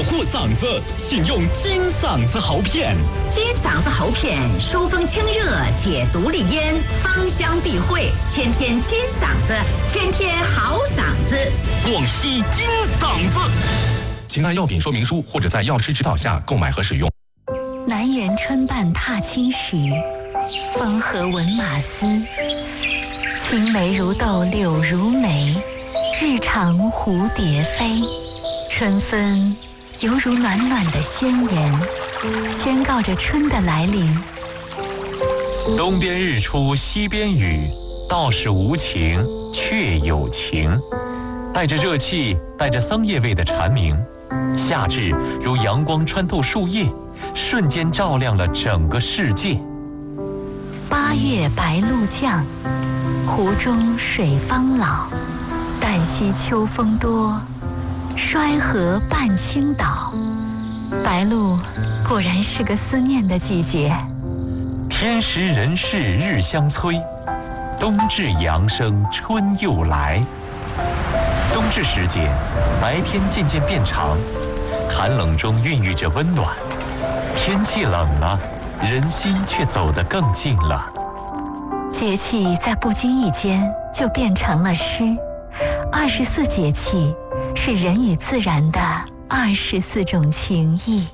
护嗓子，请用金嗓子喉片。 金嗓子喉片疏风清热，解毒利咽，芳香避秽，天天金嗓子，天天好嗓子。 广西金嗓子，请按药品说明书或者在药师指导下购买和使用。 南园春半踏青时，风和闻马嘶。青梅如豆，柳如眉，日长蝴蝶飞。春分犹如暖暖的宣言，宣告着春的来临。 东边日出西边雨，道是无晴却有晴。带着热气，带着桑叶味的蝉鸣，夏至如阳光穿透树叶，瞬间照亮了整个世界。 八月白露降，湖中水方老。旦夕秋风多，衰河半倾倒。白露果然是个思念的季节。 天时人事日相催，冬至阳生春又来。冬至时节，白天渐渐变长，寒冷中孕育着温暖。天气冷了，人心却走得更近了。 节气在不经意间就变成了诗。24节气是人与自然的24种情谊。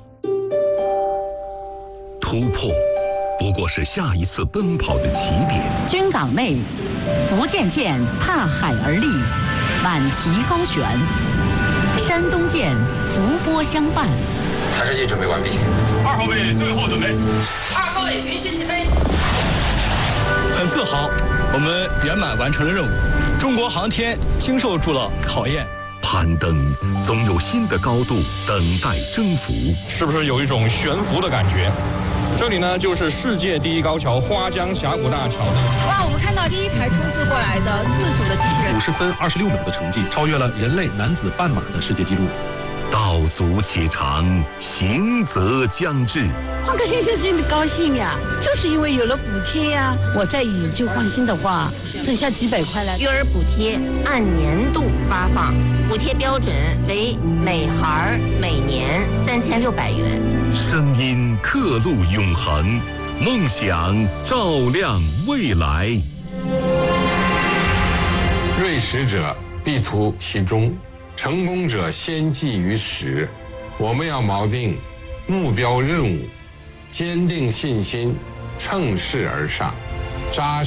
突破不过是下一次奔跑的起点。 军港内，福建舰踏海而立，满旗高悬；山东舰伏波相伴。 探视器准备完毕。 2号位最后准备。 2号位允许起飞。 很自豪，我们圆满完成了任务。中国航天经受住了考验。 攀登总有新的高度等待征服。 是不是有一种悬浮的感觉？这里呢，就是世界第一高桥花江峡谷大桥。 哇，我们看到第一台冲刺过来的自主的机器人 ，50分26秒的成绩，超越了人类男子半马的世界纪录。 道阻且长，行则将至。 黄克先生真的高兴呀，就是因为有了补贴呀。我在以就放心的话，挣下几百块来。 育儿补贴按年度发放，补贴标准为每孩每年3600元。 声音刻录永恒，梦想照亮未来。 锐识者必图其中，成功者先记于始。我们要锚定目标任务，坚定信心，乘势而上，扎实